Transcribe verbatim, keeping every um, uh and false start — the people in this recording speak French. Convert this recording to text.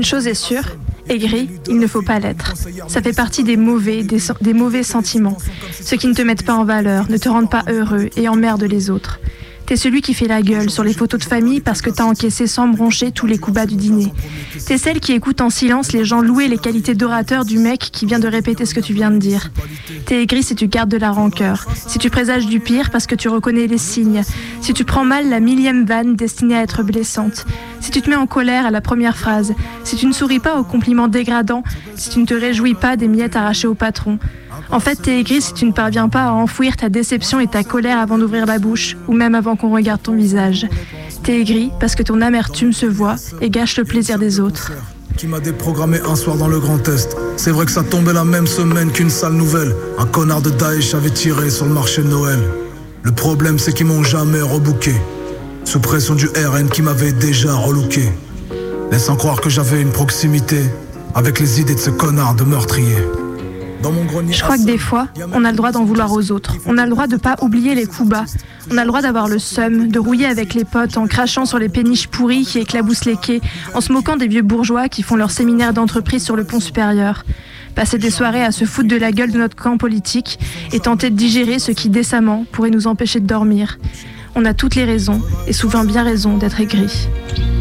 chose est sûre, aigri, il ne faut pas l'être. Ça fait partie des mauvais, des, des mauvais sentiments. Ceux qui ne te mettent pas en valeur, ne te rendent pas heureux et emmerdent les autres. T'es celui qui fait la gueule sur les photos de famille parce que t'as encaissé sans broncher tous les coups bas du dîner. T'es celle qui écoute en silence les gens louer les qualités d'orateur du mec qui vient de répéter ce que tu viens de dire. T'es aigri si tu gardes de la rancœur, si tu présages du pire parce que tu reconnais les signes, si tu prends mal la millième vanne destinée à être blessante, si tu te mets en colère à la première phrase, si tu ne souris pas aux compliments dégradants, si tu ne te réjouis pas des miettes arrachées au patron. En fait, t'es aigri si tu ne parviens pas à enfouir ta déception et ta colère avant d'ouvrir la bouche, ou même avant qu'on regarde ton visage. T'es aigri parce que ton amertume se voit et gâche le plaisir des autres. Qui m'a déprogrammé un soir dans le Grand Est. C'est vrai que ça tombait la même semaine qu'une sale nouvelle. Un connard de Daesh avait tiré sur le marché de Noël. Le problème c'est qu'ils m'ont jamais rebooké, sous pression du R N qui m'avait déjà relooké, laissant croire que j'avais une proximité avec les idées de ce connard de meurtrier. Je crois que des fois, on a le droit d'en vouloir aux autres. On a le droit de pas oublier les coups bas. On a le droit d'avoir le seum, de rouiller avec les potes en crachant sur les péniches pourries qui éclaboussent les quais, en se moquant des vieux bourgeois qui font leur séminaire d'entreprise sur le pont supérieur. Passer des soirées à se foutre de la gueule de notre camp politique et tenter de digérer ce qui décemment pourrait nous empêcher de dormir. On a toutes les raisons, et souvent bien raison, d'être aigris.